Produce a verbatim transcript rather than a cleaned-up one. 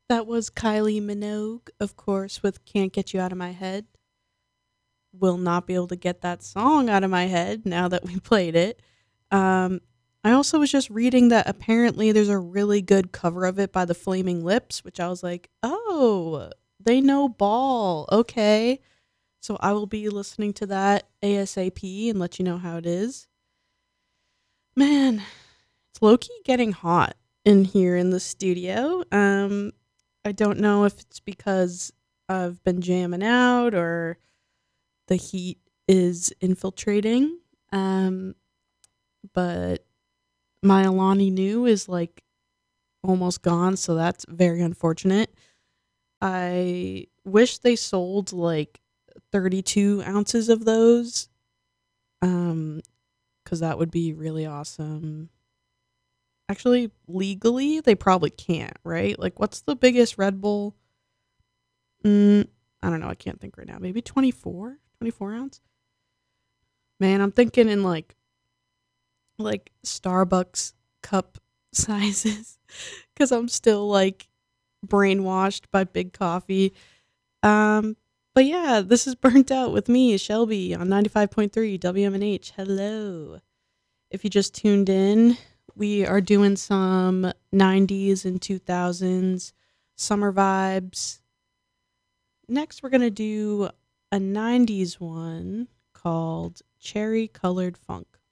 That was Kylie Minogue, of course, with Can't Get You Out of My Head. Will not be able to get that song out of my head now that we played it. Um, I also was just reading that apparently there's a really good cover of it by the Flaming Lips, which I was like, oh, they know ball. Okay. So I will be listening to that ASAP and let you know how it is. Man, it's low key getting hot in here in the studio. Um, I don't know if it's because I've been jamming out or the heat is infiltrating. Um, but my Alani Nu is like almost gone, so that's very unfortunate. I wish they sold like thirty-two ounces of those, um, because that would be really awesome. Actually, legally, they probably can't, right? Like, what's the biggest Red Bull? Mm, I don't know. I can't think right now. Maybe twenty-four, twenty-four ounce? Man, I'm thinking in like like Starbucks cup sizes because I'm still like brainwashed by big coffee. Um, but yeah, this is Burnt Out with me, Shelby, on ninety-five point three W M N H. Hello. If you just tuned in, we are doing some nineties and two thousands summer vibes. Next, we're going to do a nineties one called Cherry Colored Funk.